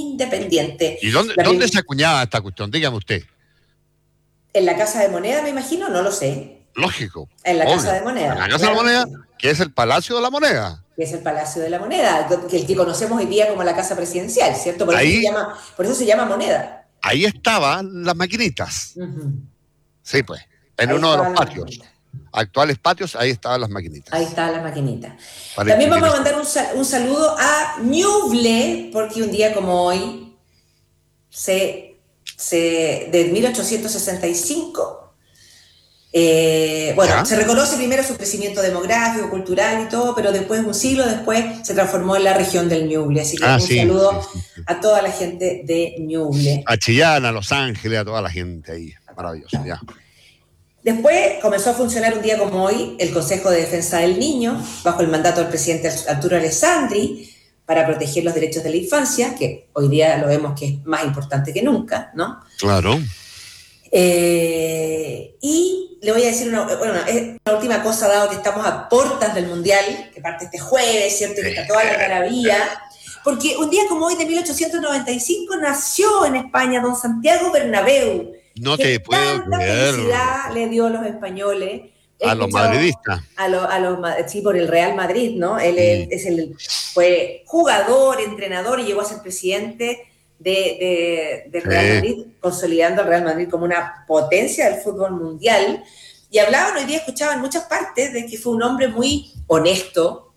independiente. ¿Y dónde se acuñaba esta cuestión? Dígame usted. ¿En la Casa de Moneda, me imagino? No lo sé. Lógico. En la obvio. Casa de Moneda. En la Casa de la Moneda, que es el Palacio de la Moneda. Que es el Palacio de la Moneda, que el que conocemos hoy día como la Casa Presidencial, ¿cierto? Por eso se llama Moneda. Ahí estaban las maquinitas. Sí, pues. En uno de los patios. Actuales patios, ahí estaban las maquinitas. Ahí estaban las maquinitas. También vamos a mandar un saludo a Ñuble, porque un día como hoy, de 1865, se reconoce primero su crecimiento demográfico, cultural y todo, pero después, un siglo después, se transformó en la región del Ñuble. Así que saludo a toda la gente de Ñuble. A Chillán, a Los Ángeles, a toda la gente ahí. Maravilloso, ya. Después comenzó a funcionar un día como hoy el Consejo de Defensa del Niño, bajo el mandato del presidente Arturo Alessandri, para proteger los derechos de la infancia, que hoy día lo vemos que es más importante que nunca, ¿no? Claro. Y le voy a decir una última cosa, dado que estamos a puertas del Mundial, que parte este jueves, ¿cierto? Que está toda la maravilla. Porque un día como hoy, de 1895, nació en España don Santiago Bernabéu. No te puedo creer. Felicidad le dio a los españoles. A los madridistas. Sí, por el Real Madrid, ¿no? Él fue jugador, entrenador y llegó a ser presidente del Real Madrid, consolidando al Real Madrid como una potencia del fútbol mundial. Y hoy día escuchaba en muchas partes de que fue un hombre muy honesto,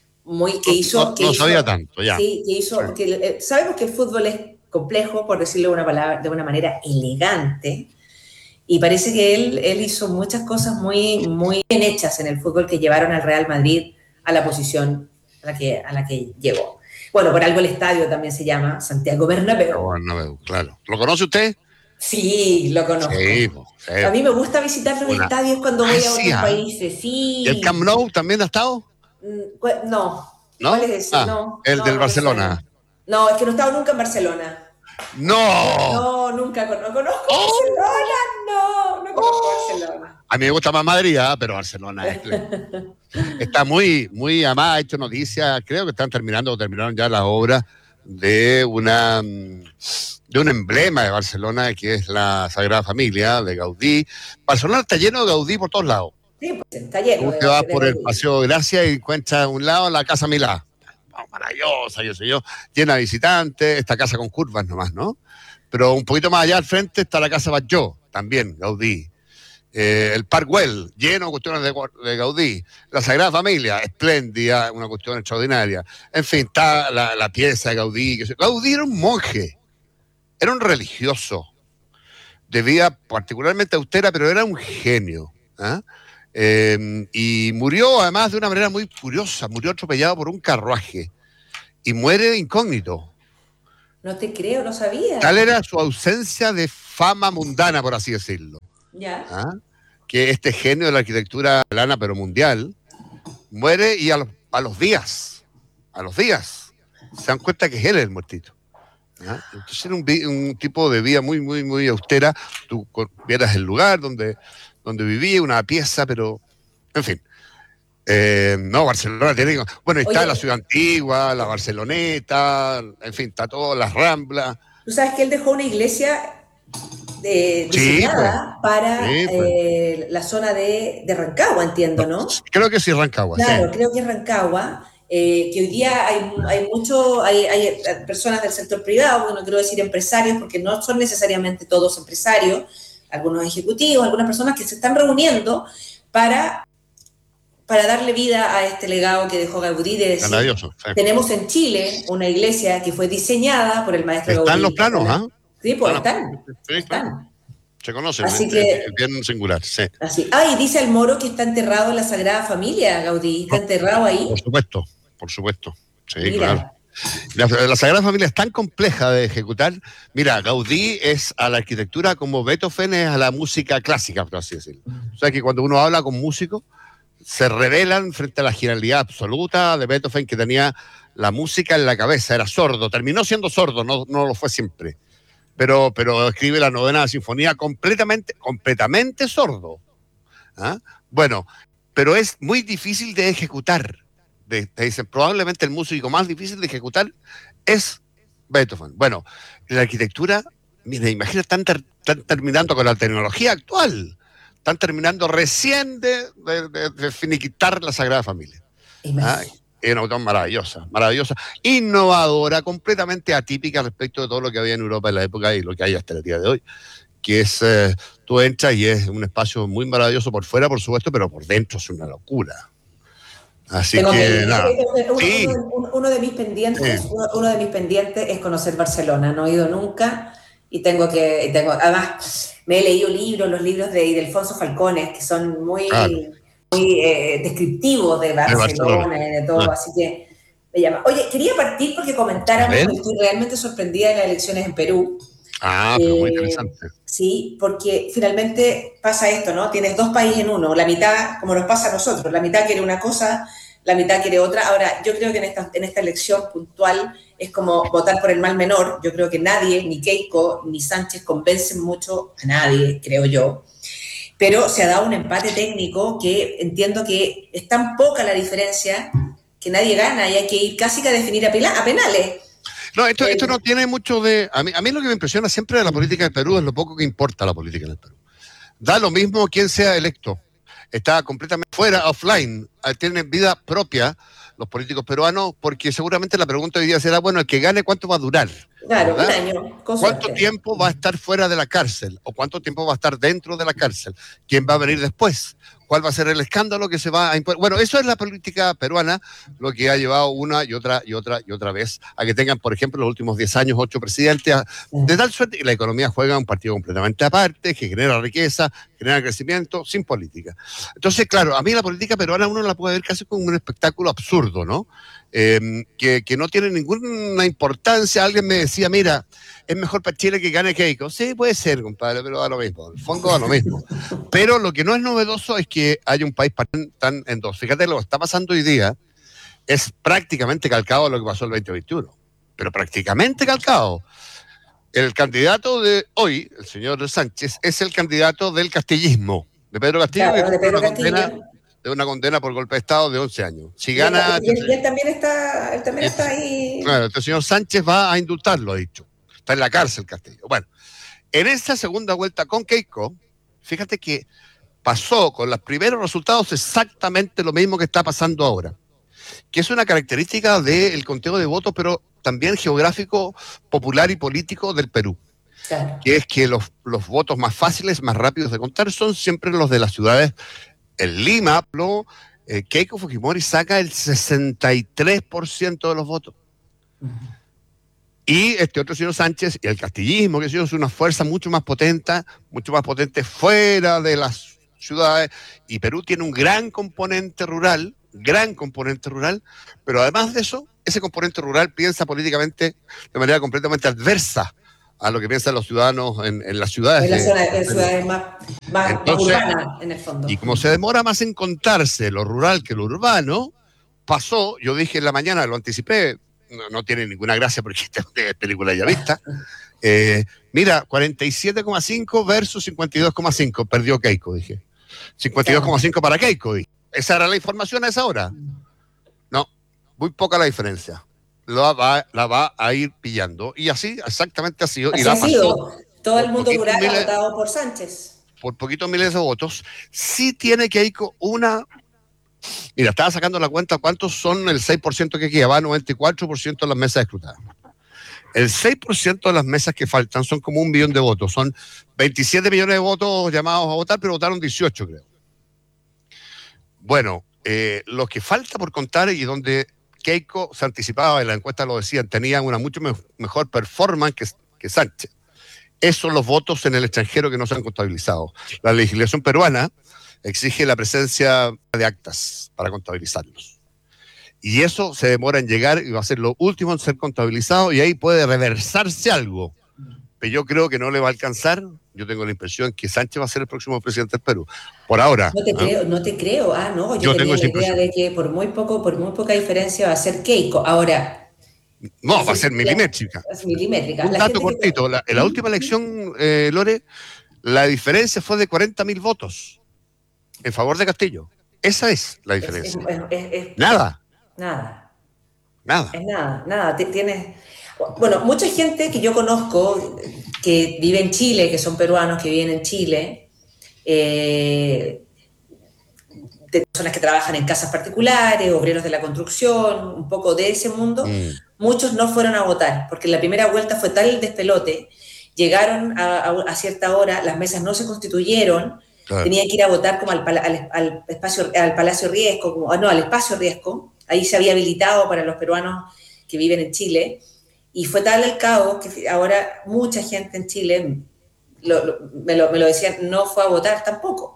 no sabía tanto, ya. Sí, porque sabemos que el fútbol es complejo, por decirlo de una manera elegante, y parece que él hizo muchas cosas muy, muy bien hechas en el fútbol que llevaron al Real Madrid a la posición a la que llegó. Bueno, por algo el estadio también se llama Santiago Bernabéu. Claro. ¿Lo conoce usted? Sí, lo conozco. Sí. A mí me gusta visitar los estadios cuando voy a otros países, sí. ¿Y el Camp Nou también ha estado? No. ¿No? ¿Cuál es ese? El del Barcelona. No, es que no he estado nunca en Barcelona. ¡No! Nunca conozco Barcelona, no conozco Barcelona. A mí me gusta más Madrid, pero Barcelona está muy, muy amada, ha hecho noticias, creo que terminaron ya las obras de un emblema de Barcelona, que es la Sagrada Familia de Gaudí. Barcelona está lleno de Gaudí por todos lados. Sí, pues está lleno. Tú te vas por el Paseo de Gracia y encuentras a un lado la Casa Milá. Maravillosa, llena de visitantes, esta casa con curvas nomás, ¿no? Pero un poquito más allá al frente está la Casa Batlló, también Gaudí. El Parc Güell, lleno de cuestiones de Gaudí. La Sagrada Familia, espléndida, una cuestión extraordinaria. En fin, está la pieza de Gaudí. Gaudí era un monje, era un religioso, de vida particularmente austera, pero era un genio. Y murió además de una manera muy curiosa, murió atropellado por un carruaje y muere incógnito. No te creo, no sabía. Tal era su ausencia de fama mundana, por así decirlo. Ya. Que este genio de la arquitectura catalana, pero mundial, muere y a los días, se dan cuenta que es él el muertito. Entonces era un tipo de vida muy, muy, muy austera. Tú vieras el lugar donde vivía, una pieza, pero, en fin. Barcelona tiene... Bueno, está la ciudad antigua, la Barceloneta, en fin, está todo, las Ramblas. Tú sabes que él dejó una iglesia diseñada para la zona de Rancagua, entiendo, ¿no? Creo que sí, Rancagua. Claro, creo que es Rancagua. Que hoy día hay personas del sector privado, no quiero decir empresarios, porque no son necesariamente todos empresarios, algunos ejecutivos, algunas personas que se están reuniendo para darle vida a este legado que dejó Gaudí. Maravilloso. Sí. Tenemos en Chile una iglesia que fue diseñada por el maestro Gaudí. Están los planos, Sí, pues están. Claro. Se conocen, así que, bien singular, sí. Así. Y dice el Moro que está enterrado en la Sagrada Familia, Gaudí. ¿Está enterrado ahí? Por supuesto. Sí, mira. Claro. La Sagrada Familia es tan compleja de ejecutar. Mira, Gaudí es a la arquitectura como Beethoven es a la música clásica, por así decirlo. O sea que cuando uno habla con músicos, se revelan frente a la genialidad absoluta de Beethoven, que tenía la música en la cabeza, era sordo, terminó siendo sordo, no lo fue siempre. Pero escribe la novena sinfonía completamente sordo. Bueno, pero es muy difícil de ejecutar. Te dicen, probablemente el músico más difícil de ejecutar es Beethoven. Bueno, la arquitectura, mira, imagina, están terminando con la tecnología actual. Están terminando recién de finiquitar la Sagrada Familia. ¿Ah? Es una autor maravillosa, maravillosa, innovadora, completamente atípica respecto de todo lo que había en Europa en la época y lo que hay hasta el día de hoy, que es, tú entras y es un espacio muy maravilloso por fuera, por supuesto, pero por dentro es una locura. Así Tengo que que, ir. nada. Sí, Uno de mis pendientes, sí. uno de mis pendientes es conocer Barcelona. No he ido nunca y además, me he leído los libros de Ildefonso Falcones, que son Claro, muy descriptivos de de Barcelona. Barcelona y de todo, así que me llama. Oye, quería partir porque A comentáramos, ver. porque estoy realmente sorprendida de las elecciones en Perú. Pero muy interesante. Sí, porque finalmente pasa esto, ¿no? Tienes dos países en uno, la mitad, como nos pasa a nosotros, la mitad quiere una cosa, la mitad quiere otra. Ahora, yo creo que en esta elección puntual es como votar por el mal menor. Yo creo que nadie, ni Keiko, ni Sánchez, convencen mucho a nadie, creo yo. Pero se ha dado un empate técnico que entiendo que es tan poca la diferencia que nadie gana y hay que ir casi que a definir a penales. No, esto no tiene mucho de... A mí lo que me impresiona siempre de la política de Perú es lo poco que importa la política en el Perú. Da lo mismo quién sea electo. Está completamente fuera, offline. Tienen vida propia los políticos peruanos, porque seguramente la pregunta hoy día será, bueno, el que gane, ¿cuánto va a durar? Claro, ¿Verdad? un año, con ¿Cuánto suerte. tiempo va a estar fuera de la cárcel? ¿O cuánto tiempo va a estar dentro de la cárcel? ¿Quién va a venir después? ¿Cuál va a ser el escándalo que se va a imponer? Bueno, eso es la política peruana, lo que ha llevado una y otra vez a que tengan, por ejemplo, los últimos 10 años, 8 presidentes, de tal suerte que la economía juega un partido completamente aparte, que genera riqueza, genera crecimiento, sin política. Entonces, claro, a mí la política peruana uno la puede ver casi como un espectáculo absurdo, ¿no? Que no tiene ninguna importancia. Alguien me decía, mira, es mejor para Chile que gane Keiko. Sí, puede ser, compadre, pero da lo mismo. En el fondo da lo mismo. Pero lo que no es novedoso es que haya un país tan en dos. Fíjate, lo que está pasando hoy día es prácticamente calcado a lo que pasó el 2021. Pero prácticamente calcado. El candidato de hoy, el señor Sánchez, es el candidato del castillismo, de Pedro Castillo, Claro, que de cumple Pedro Castillo. una condena por golpe de Estado de 11 años. Si Y él, gana... él también está ahí. Claro, este señor Sánchez va a indultarlo, ha dicho. Está en la cárcel, Castillo. Bueno, en esta segunda vuelta con Keiko, fíjate que pasó con los primeros resultados exactamente lo mismo que está pasando ahora, que es una característica del conteo de votos, pero también geográfico, popular y político del Perú, Claro. que es que los votos más fáciles, más rápidos de contar son siempre los de las ciudades. En Lima, Keiko Fujimori saca el 63% de los votos. Y este otro señor Sánchez y el castillismo, que es una fuerza mucho más potente fuera de las ciudades. Y Perú tiene un gran componente rural, pero además de eso, ese componente rural piensa políticamente de manera completamente adversa a lo que piensan los ciudadanos en las ciudades. En ciudades más urbanas, en el fondo. Y como se demora más en contarse lo rural que lo urbano, pasó, yo dije en la mañana, lo anticipé, no tiene ninguna gracia porque es película ya vista. Mira, 47,5 versus 52,5, perdió Keiko, dije. 52,5 para Keiko, dije. ¿Esa era la información a esa hora? No, muy poca la diferencia. La va a ir pillando. Y así, exactamente así. Así y la ha sido. pasó. Todo el mundo rural ha votado por Sánchez. Por poquitos miles de votos. Sí tiene Keiko una... Mira, estaba sacando la cuenta cuántos son el 6% que queda, va 94% de las mesas escrutadas. El 6% de las mesas que faltan son como 1 millón de votos. Son 27 millones de votos llamados a votar, pero votaron 18, creo. Bueno, lo que falta por contar y donde Keiko se anticipaba, en la encuesta lo decían, tenían una mucho mejor performance que Sánchez. Esos son los votos en el extranjero que no se han contabilizado. La legislación peruana exige la presencia de actas para contabilizarlos. Y eso se demora en llegar y va a ser lo último en ser contabilizado y ahí puede reversarse algo. Pero yo creo que no le va a alcanzar. Yo tengo la impresión que Sánchez va a ser el próximo presidente del Perú. Por ahora. No te creo. No, yo tenía tengo esa la idea de que por muy poca diferencia va a ser Keiko. Ahora... No, va a ser milimétrica. Es milimétrica. Un dato cortito. En la última elección, Lore, la diferencia fue de 40.000 votos en favor de Castillo. Esa es la diferencia. Nada. Es nada. Tienes... Bueno, mucha gente que yo conozco que vive en Chile, que son peruanos que viven en Chile, de personas que trabajan en casas particulares, obreros de la construcción, un poco de ese mundo, muchos no fueron a votar, porque en la primera vuelta fue tal el despelote, llegaron a cierta hora, las mesas no se constituyeron, claro. Tenían que ir a votar como al Palacio Riesco, al Espacio Riesco, ahí se había habilitado para los peruanos que viven en Chile, y fue tal el caos que ahora mucha gente en Chile, me lo decían, no fue a votar tampoco.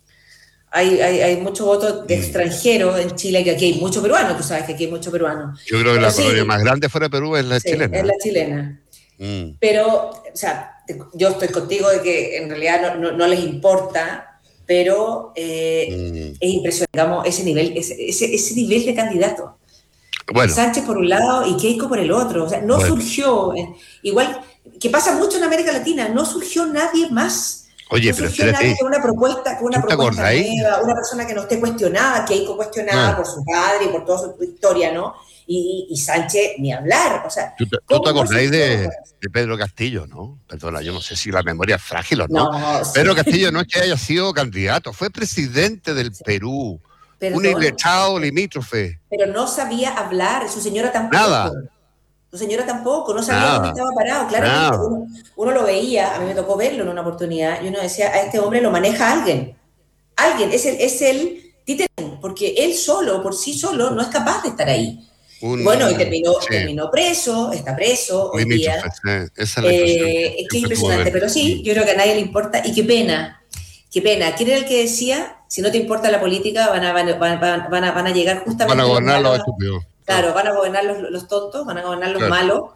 Hay mucho voto de extranjeros en Chile, que aquí hay muchos peruanos, tú sabes que aquí hay muchos peruanos. Yo creo que la colonia más grande fuera de Perú es la chilena. Es la chilena. Pero, o sea, yo estoy contigo de que en realidad no les importa, pero es impresionante, digamos, ese nivel de candidato. Bueno. Sánchez por un lado y Keiko por el otro. O sea, no surgió, igual que pasa mucho en América Latina, no surgió nadie más. Oye, no surgió nadie con una propuesta nueva, una persona que no esté cuestionada, Keiko cuestionada por su padre y por toda su historia, ¿no? Y Sánchez ni hablar. O sea, ¿Tú te acordáis de Pedro Castillo, no? Perdona, yo no sé si la memoria es frágil o no. Pedro Castillo no es que haya sido candidato, fue presidente del Perú. Un iletrado limítrofe. Pero no sabía hablar, su señora tampoco. Nada. Su señora tampoco, no sabía dónde estaba parado. Claro, uno lo veía, a mí me tocó verlo en una oportunidad, y uno decía, a este hombre lo maneja alguien. Alguien, es el títere, porque él solo, por sí solo, no es capaz de estar ahí. Y terminó preso, está preso hoy día. Esa es la es que es impresionante, pero sí, yo creo que a nadie le importa, y qué pena. ¿Quién era el que decía, si no te importa la política, van a llegar justamente... Van a gobernar los estúpidos. Claro, van a gobernar los tontos, van a gobernar los malos.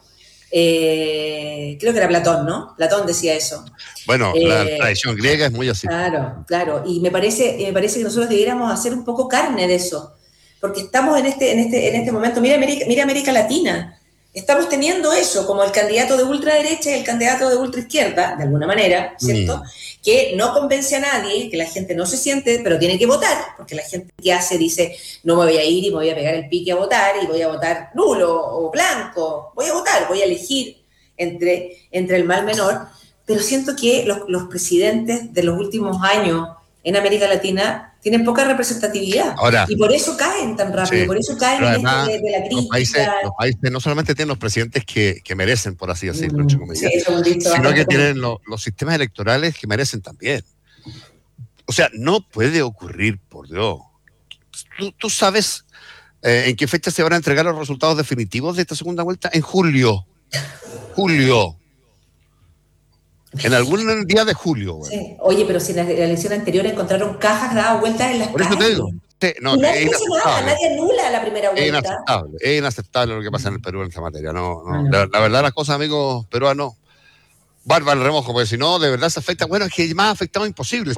Creo que era Platón, ¿no? Platón decía eso. Bueno, la tradición griega es muy así. Claro. Y me parece que nosotros debiéramos hacer un poco carne de eso. Porque estamos en este momento, mira América Latina. Estamos teniendo eso, como el candidato de ultraderecha y el candidato de ultraizquierda, de alguna manera, ¿cierto? Que no convence a nadie, que la gente no se siente, pero tiene que votar, porque la gente que dice, no me voy a ir y me voy a pegar el pique a votar, y voy a votar nulo o blanco, voy a votar, voy a elegir entre el mal menor, pero siento que los presidentes de los últimos años en América Latina tienen poca representatividad. Ahora, y por eso caen tan rápido, por eso caen además, de la crítica. Los países no solamente tienen los presidentes que merecen, por así decirlo, sino que tienen los sistemas electorales que merecen también. O sea, no puede ocurrir, por Dios. ¿Tú sabes en qué fecha se van a entregar los resultados definitivos de esta segunda vuelta? En julio. En algún día de julio. Bueno. Sí. Oye, pero si en la elección anterior encontraron cajas dadas vueltas en las calles. Por eso te digo. Sí, nadie anula la primera vuelta. Es inaceptable lo que pasa en el Perú en esta materia. La verdad, las cosas, amigos peruanos, bárbaro el remojo, porque si no, de verdad se afecta. Bueno, es que más afectado imposible.